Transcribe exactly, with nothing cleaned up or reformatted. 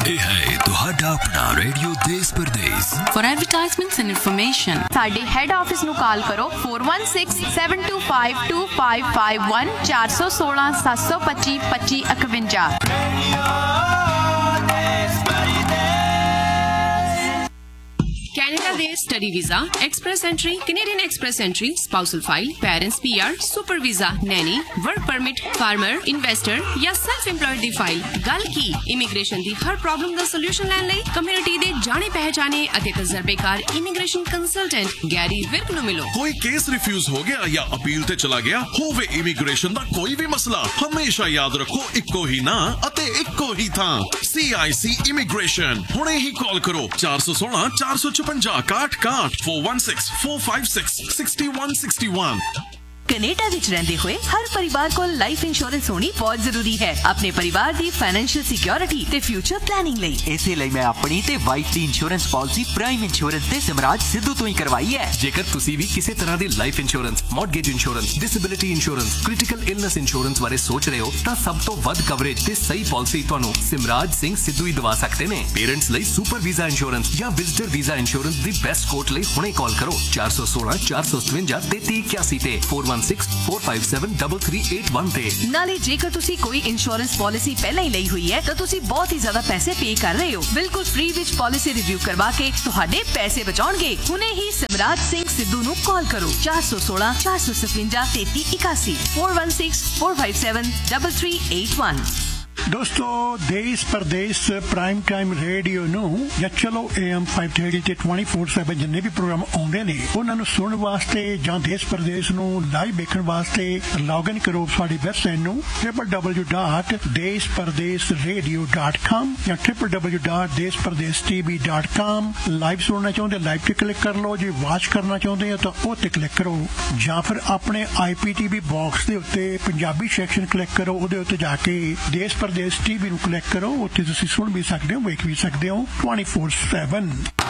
ਇਹ ਹੈ ਤੁਹਾਡਾ ਆਪਣਾ ਰੇਡੀਓ ਦੇਸ਼ Pradesh. For advertisements and information, ਸਾਡੇ ਹੈਡ ਆਫਿਸ ਨੂੰ ਕਾਲ ਕਰੋ four one six seven two five two five five one ਚਾਰ ਸੌ ਸੋਲਾਂ ਸੱਤ ਸੌ ਪੱਚੀ ਪੱਚੀ ਇਕਵੰਜਾ। Canada ਦੇ study visa, express entry, Canadian express entry, spousal file, parents P R, super visa, Naini, work permit, farmer, investor ਜਾਂ ਸੈਲਫ ਇੰਪਲੋਇਡ ਦੀ ਫਾਈਲ। ਗੱਲ ਕੀ ਇਮੀਗ੍ਰੇਸ਼ਨ ਦੀ ਹਰ ਪ੍ਰੋਬਲਮ ਦਾ ਸੋਲੂਸ਼ਨ ਲੈਣ ਲਈ ਕਮਿਊਨਿਟੀ ਦੇ ਜਾਣੇ ਪਹਿਚਾਣੇ ਅਤੇ ਤਜਰਬੇਕਾਰ ਇਮੀਗ੍ਰੇਸ਼ਨ ਕੰਸਲਟੈਂਟ ਗੈਰੀ ਵਿਰਕ ਨੂੰ ਮਿਲੋ। ਕੋਈ ਕੇਸ ਰਿਫਿਊਜ਼ ਹੋ ਗਿਆ ਜਾਂ ਅਪੀਲ ਤੇ ਚਲਾ ਗਿਆ ਹੋਵੇ, ਇਮੀਗ੍ਰੇਸ਼ਨ ਦਾ ਕੋਈ ਵੀ ਮਸਲਾ, ਹਮੇਸ਼ਾ ਯਾਦ ਰੱਖੋ ਇੱਕੋ ਹੀ ਨਾਂ ਅਤੇ ਇੱਕੋ ਹੀ ਥਾਂ, ਸੀ ਆਈ ਸੀ ਇਮੀਗ੍ਰੇਸ਼ਨ। ਹੁਣੇ ਹੀ ਕਾਲ ਕਰੋ ਚਾਰ ਸੌ ਸੋਲਾਂ ਚਾਰ ਸੌ ਚੁਪੰਜਾ ਕਾਟ ਕਾਟ four one six four five six six one six one। Canada ਵਿੱਚ ਰਹਿੰਦੇ ਹੋਏ ਹਰ ਪਰਿਵਾਰ ਕੋਲ ਲਾਈਫ ਇੰਸ਼ੋਰੈਂਸ ਹੋਣੀ ਬਹੁਤ ਜ਼ਰੂਰੀ ਹੈ ਆਪਣੇ ਪਰਿਵਾਰ ਦੀ ਫਾਈਨੈਂਸ਼ੀਅਲ ਸਿਕਿਉਰਿਟੀ ਤੇ ਫਿਊਚਰ ਪਲੈਨਿੰਗ ਲਈ। ਇਸੇ ਲਈ ਮੈਂ ਆਪਣੀ ਤੇ ਵਾਈਫ ਦੀ ਇੰਸ਼ੋਰੈਂਸ ਪਾਲਿਸੀ ਪ੍ਰਾਈਮ ਇੰਸ਼ੋਰੈਂਸ ਤੇ ਸਿਮਰਾਜ ਸਿੱਧੂ ਤੋਂ ਹੀ ਕਰਵਾਈ ਹੈ। ਜੇਕਰ ਤੁਸੀਂ ਵੀ ਕਿਸੇ ਤਰ੍ਹਾਂ ਦੀ life insurance, mortgage insurance, disability insurance, critical illness insurance ਬਾਰੇ ਸੋਚ ਰਹੇ ਹੋ ਤਾਂ ਸਭ ਤੋਂ ਵੱਧ ਕਵਰੇਜ ਤੇ ਸਹੀ ਪਾਲਿਸੀ ਤੁਹਾਨੂੰ ਸਿਮਰਾਜ ਸਿੰਘ ਸਿੱਧੂ ਹੀ ਦਵਾ ਸਕਦੇ ਨੇ। ਪੇਰੈਂਟਸ ਲਈ ਸੁਪਰ ਵੀਜ਼ਾ ਇੰਸ਼ੋਰੈਂਸ ਜਾਂ ਵਿਜ਼ਟਰ ਵੀਜ਼ਾ ਇੰਸ਼ੋਰੈਂਸ ਦੀ ਬੈਸਟ ਕੋਟ ਲਈ ਹੁਣੇ ਕਾਲ ਕਰੋ ਚਾਰ ਸੌ ਸੋਲਾਂ ਚਾਰ ਸੌ ਸਤਵੰਜਾ ਤੇਤੀ ਇਕਿਆਸੀ ਤੇ four one six four five seven three three eight one ਤੇ। ਨਾਲੇ ਜੇਕਰ ਤੁਸੀਂ ਕੋਈ ਇੰਸ਼ੋਰੈਂਸ ਪਾਲਿਸੀ ਪਹਿਲਾਂ ਹੀ ਲਈ ਹੋਈ ਹੈ ਤਾਂ ਤੁਸੀਂ ਬਹੁਤ ਹੀ ਜ਼ਿਆਦਾ ਪੈਸੇ ਪੇ ਕਰ ਰਹੇ ਹੋ। ਬਿਲਕੁਲ ਫ੍ਰੀ ਵਿੱਚ ਪਾਲਿਸੀ ਰਿਵਿਊ ਕਰਵਾ ਕੇ ਤੁਹਾਡੇ ਪੈਸੇ ਬਚਾਉਣਗੇ। ਹੁਣੇ ਹੀ ਸਿਮਰਾਜ ਸਿੰਘ ਸਿੱਧੂ ਨੂੰ ਕਾਲ ਕਰੋ ਚਾਰ ਸੌ ਸੋਲਾਂ ਚਾਰ ਸੌ ਸਤਵੰਜਾ ਤੇਤੀ ਇਕਾਸੀ four one six four five seven three three eight one। ਦੋਸਤੋ, ਦੇਸ਼ ਪ੍ਰਦੇਸ਼ ਪ੍ਰਾਈਮ ਟਾਈਮ ਰੇਡੀਓ ਨੂੰ ਜਾਂ ਚਲੋ ਏ ਐਮ five thirty ਤੇ twenty-four seven ਜਿੰਨੇ ਵੀ ਪ੍ਰੋਗਰਾਮ ਆਉਂਦੇ ਨੇ ਉਹਨਾਂ ਨੂੰ ਸੁਣਨ ਵਾਸਤੇ ਜਾਂ ਦੇਸ਼ ਪ੍ਰਦੇਸ਼ ਨੂੰ ਲਾਈਵ ਵੇਖਣ ਵਾਸਤੇ ਲੌਗਇਨ ਕਰੋ ਸਾਡੀ ਵੈਬਸਾਈਟ ਨੂੰ w w w dot ਦੇਸ਼ ਪ੍ਰਦੇਸ਼ ਰੇਡੀਓ dot com ਜਾਂ w w w dot ਦੇਸ਼ Pradesh T V dot com। Live ਸੁਣਨਾ ਚਾਹੁੰਦੇ ਲਾਈਵ ਤੇ ਕਲਿੱਕ ਕਰ ਲਓ, ਜੇ ਵਾਚ ਕਰਨਾ ਚਾਹੁੰਦੇ ਹੋ ਤਾਂ ਉਹ ਤੇ ਕਲਿੱਕ ਕਰੋ, ਜਾਂ ਫਿਰ ਆਪਣੇ ਆਈ ਪੀ ਟੀ ਵੀ ਬਾਕਸ ਦੇ ਉੱਤੇ ਪੰਜਾਬੀ ਸੈਕਸ਼ਨ ਕਲਿੱਕ ਕਰੋ, ਉਹਦੇ ਉੱਤੇ ਜਾ ਕੇ ਦੇਸ਼ ਪ੍ਰਦੇਸ਼ ਟੀਵੀ ਨੂੰ ਕਲਿੱਕ ਕਰੋ, ਉੱਥੇ ਤੁਸੀਂ ਸੁਣ ਵੀ ਸਕਦੇ ਹੋ, ਵੇਖ ਵੀ ਸਕਦੇ ਹੋ twenty-four seven।